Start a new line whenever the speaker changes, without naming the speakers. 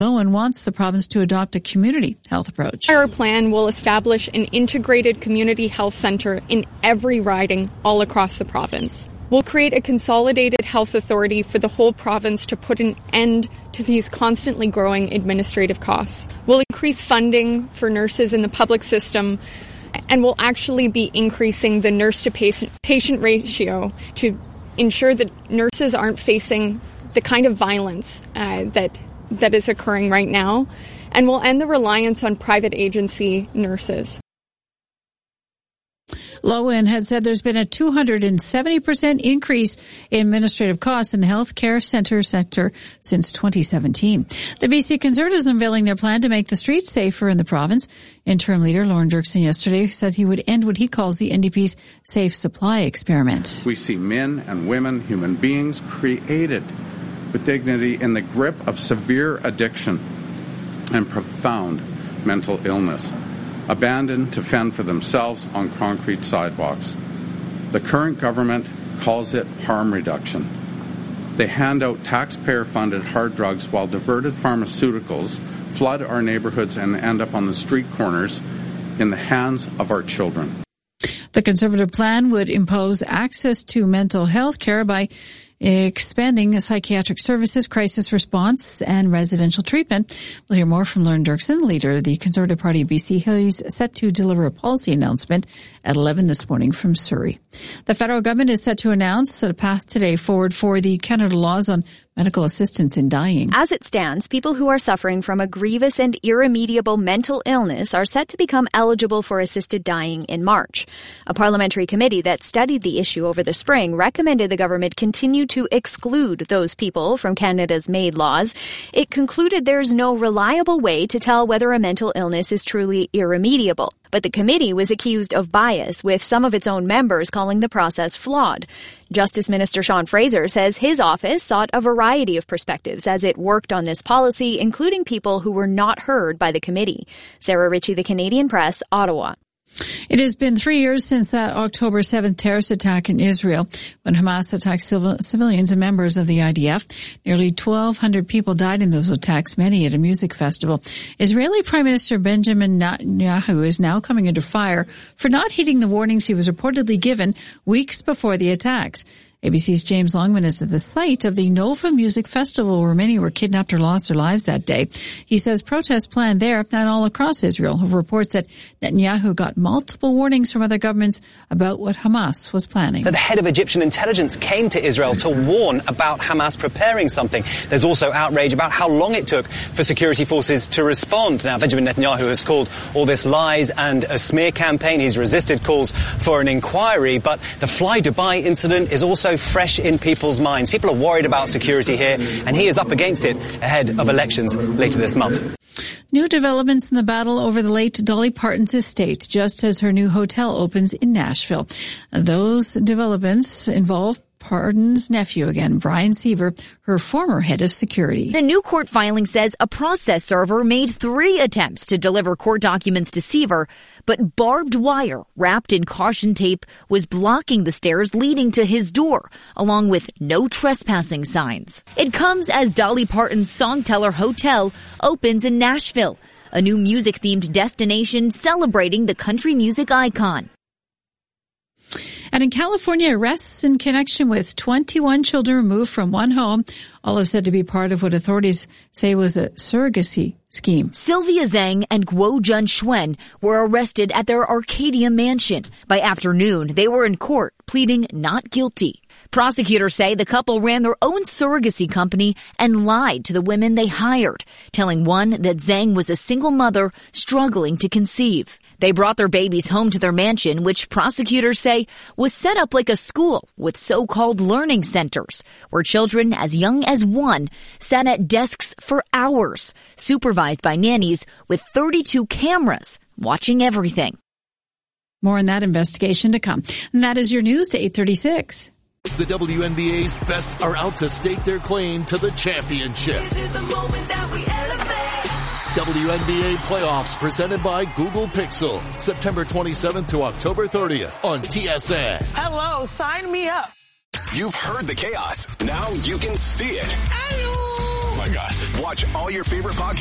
and wants the province to adopt a community health approach.
Our plan will establish an integrated community health centre in every riding all across the province. We'll create a consolidated health authority for the whole province to put an end to these constantly growing administrative costs. We'll increase funding for nurses in the public system, and we'll actually be increasing the nurse-to-patient ratio to ensure that nurses aren't facing the kind of violence that is occurring right now, and we'll end the reliance on private agency nurses.
Lowen had said there's been a 270% increase in administrative costs in the healthcare sector since 2017. The BC Conservatives unveiling their plan to make the streets safer in the province. Interim leader Lorne Dirksen yesterday said he would end what he calls the NDP's safe supply experiment.
We see men and women, human beings, created with dignity in the grip of severe addiction and profound mental illness, abandoned to fend for themselves on concrete sidewalks. The current government calls it harm reduction. They hand out taxpayer-funded hard drugs while diverted pharmaceuticals flood our neighborhoods and end up on the street corners in the hands of our children.
The Conservative plan would impose access to mental health care by expanding psychiatric services, crisis response, and residential treatment. We'll hear more from Lorne Dirksen, leader of the Conservative Party of BC. He's set to deliver a policy announcement at 11 this morning from Surrey. The federal government is set to announce a path today forward for the Canada laws on medical assistance in dying.
As it stands, people who are suffering from a grievous and irremediable mental illness are set to become eligible for assisted dying in March. A parliamentary committee that studied the issue over the spring recommended the government continue to exclude those people from Canada's MAID laws. It concluded there's no reliable way to tell whether a mental illness is truly irremediable. But the committee was accused of bias, with some of its own members calling the process flawed. Justice Minister Sean Fraser says his office sought a variety of perspectives as it worked on this policy, including people who were not heard by the committee. Sarah Ritchie, The Canadian Press, Ottawa.
It has been 3 years since that October 7th terrorist attack in Israel when Hamas attacked civilians and members of the IDF. Nearly 1,200 people died in those attacks, many at a music festival. Israeli Prime Minister Benjamin Netanyahu is now coming under fire for not heeding the warnings he was reportedly given weeks before the attacks. ABC's James Longman is at the site of the Nova Music Festival where many were kidnapped or lost their lives that day. He says protests planned there and all across Israel have reports that Netanyahu got multiple warnings from other governments about what Hamas was planning.
The head of Egyptian intelligence came to Israel to warn about Hamas preparing something. There's also outrage about how long it took for security forces to respond. Now, Benjamin Netanyahu has called all this lies and a smear campaign. He's resisted calls for an inquiry, but the Fly Dubai incident is also fresh in people's minds. People are worried about security here, and he is up against it ahead of elections later this month.
New developments in the battle over the late Dolly Parton's estate, just as her new hotel opens in Nashville. Those developments involve Parton's nephew again, Brian Seaver, her former head of security.
The new court filing says a process server made 3 attempts to deliver court documents to Seaver, but barbed wire wrapped in caution tape was blocking the stairs leading to his door, along with no trespassing signs. It comes as Dolly Parton's Songteller Hotel opens in Nashville, a new music-themed destination celebrating the country music icon.
And in California, arrests in connection with 21 children removed from one home, all are said to be part of what authorities say was a surrogacy scheme.
Sylvia Zhang and Guo Jun Xuan were arrested at their Arcadia mansion. By afternoon, they were in court pleading not guilty. Prosecutors say the couple ran their own surrogacy company and lied to the women they hired, telling one that Zhang was a single mother struggling to conceive. They brought their babies home to their mansion, which prosecutors say was set up like a school with so-called learning centers, where children as young as 1 sat at desks for hours, supervised by nannies with 32 cameras watching everything.
More on that investigation to come. And that is your news to 8:36.
The WNBA's best are out to stake their claim to the championship. WNBA playoffs presented by Google Pixel, September 27th to October 30th on TSN.
Hello, sign me up.
You've heard the chaos. Now you can see it. Oh my gosh.
Watch all your favorite podcasts